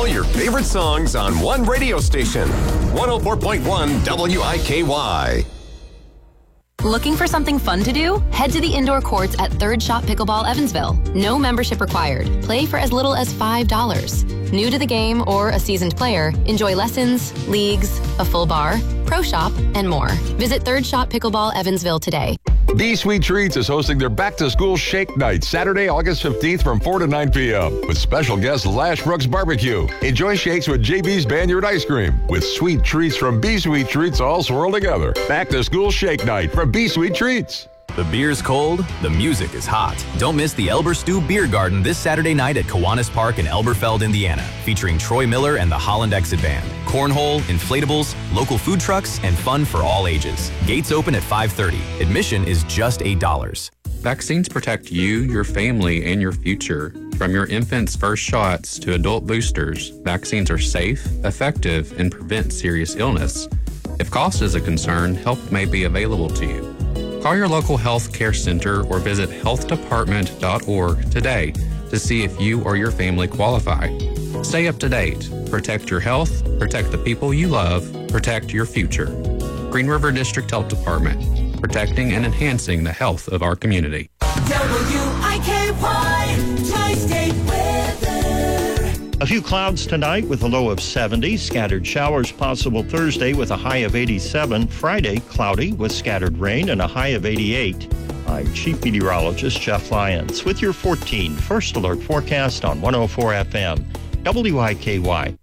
your favorite songs on one radio station. 104.1 WIKY. Looking for something fun to do? Head to the indoor courts at Third Shot Pickleball Evansville. No membership required. Play for as little as $5. New to the game or a seasoned player, enjoy lessons, leagues, a full bar, pro shop, and more. Visit Third Shot Pickleball Evansville today. B Sweet Treats is hosting their back-to-school shake night Saturday, August 15th from 4 to 9 p.m. with special guest Lash Brooks Barbecue. Enjoy shakes with JB's Banyard Ice Cream with sweet treats from B Sweet Treats all swirled together. Back-to-school shake night from B Sweet Treats. The beer's cold, the music is hot. Don't miss the Elber Stew Beer Garden this Saturday night at Kiwanis Park in Elberfeld, Indiana, featuring Troy Miller and the Holland Exit Band. Cornhole, inflatables, local food trucks, and fun for all ages. Gates open at 5:30. Admission is just $8. Vaccines protect you, your family, and your future. From your infant's first shots to adult boosters, vaccines are safe, effective, and prevent serious illness. If cost is a concern, help may be available to you. Call your local health care center or visit healthdepartment.org today to see if you or your family qualify. Stay up to date. Protect your health, protect the people you love, protect your future. Green River District Health Department, protecting and enhancing the health of our community. WIKY Tri-State Weather. A few clouds tonight with a low of 70. Scattered showers possible Thursday with a high of 87. Friday, cloudy with scattered rain and a high of 88. I'm Chief Meteorologist Jeff Lyons with your 14 First Alert forecast on 104 FM, WIKY.